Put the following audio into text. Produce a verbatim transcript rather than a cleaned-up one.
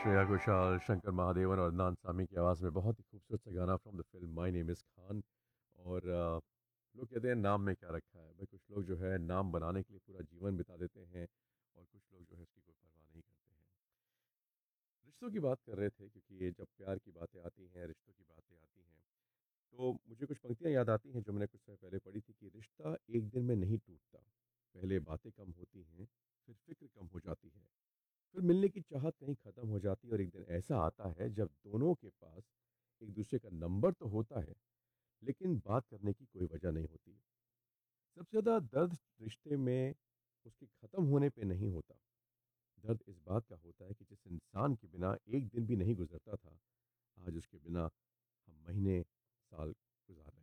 श्रेया घोषाल, शंकर महादेवन और अदनान सामी की आवाज़ में बहुत ही खूबसूरत सा गाना from the film my name is Khan. और अ, लोग कहते हैं नाम में क्या रखा है भाई, कुछ लोग जो है नाम बनाने के लिए पूरा जीवन बिता देते हैं और कुछ लोग जो है उसकी कोई परवाह नहीं करते हैं। रिश्तों की बात कर रहे थे क्योंकि ये जब प्यार की बातें आती हैं, रिश्तों की बातें आती हैं, तो मुझे कुछ पंक्तियाँ याद आती हैं जो मैंने कुछ समय पहले पढ़ी थी कि रिश्ता एक दिन में नहीं टूटता, पहले बातें कम होती हैं, फिर फ़िक्र कम हो जाती है, फिर मिलने की चाहत कहीं ख़त्म हो जाती है और एक दिन ऐसा आता है जब दोनों के पास एक दूसरे का नंबर तो होता है, लेकिन बात करने की कोई वजह नहीं होती। सबसे ज़्यादा दर्द रिश्ते में उसके ख़त्म होने पे नहीं होता, दर्द इस बात का होता है कि जिस इंसान के बिना एक दिन भी नहीं गुजरता था, आज उसके बिना हम महीने साल गुजार रहे हैं।